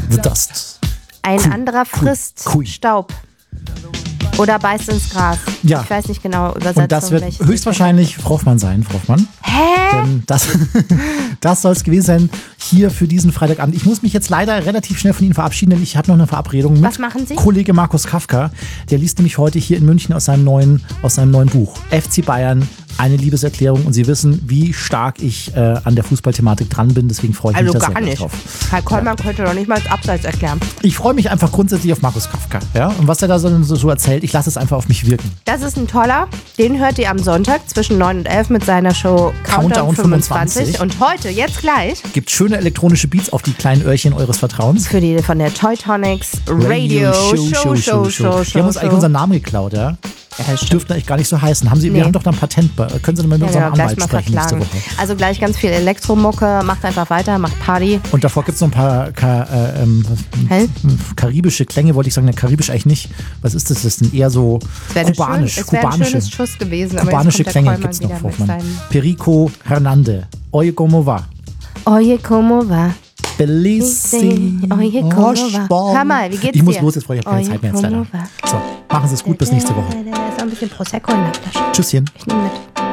The Dust. Ein anderer frisst Staub. Oder beißt ins Gras. Ja. Ich weiß nicht genau Übersetzung. Und das wird höchstwahrscheinlich Frau Hoffmann sein, Frau Hoffmann. Hä? Denn das soll es gewesen sein hier für diesen Freitagabend. Ich muss mich jetzt leider relativ schnell von Ihnen verabschieden, denn ich habe noch eine Verabredung mit Was machen Sie? Kollege Markus Kafka. Der liest nämlich heute hier in München aus seinem neuen Buch. FC Bayern, eine Liebeserklärung. Und Sie wissen, wie stark ich an der Fußballthematik dran bin. Deswegen freue ich mich da sehr drauf. Herr Kollmann könnte doch nicht mal das Abseits erklären. Ich freue mich einfach grundsätzlich auf Markus Kafka. Ja? Und was er da so erzählt, ich lasse es einfach auf mich wirken. Das ist ein toller. Den hört ihr am Sonntag zwischen 9 und 11 mit seiner Show Countdown 25. Und heute, jetzt gleich, gibt schöne elektronische Beats auf die kleinen Öhrchen eures Vertrauens. Für die von der Toytonics Radio Show. Die haben uns eigentlich unseren Namen geklaut, ja? Das dürfte eigentlich gar nicht so heißen. Wir haben doch dann Patent. Können Sie mal mit unserem Anwalt sprechen nächste Woche? Also gleich ganz viel Elektromucke. Macht einfach weiter, macht Party. Und davor gibt es noch ein paar karibische Klänge, wollte ich sagen. Karibisch eigentlich nicht. Was ist das? Das ist eher so kubanische. Es wäre ein schönes Schuss gewesen. Kubanische Klänge gibt es noch, Frau Hoffmann. Perico Hernande. Oye, como va? Oye, como va? Bellissimo. Oye, como va? Hör mal, wie geht's dir? Ich muss los jetzt, ich habe keine Zeit mehr jetzt leider. So, machen Sie es gut, bis nächste Woche. Da ist noch ein bisschen Prosecco in der Flasche. Tschüsschen. Ich nehme mit.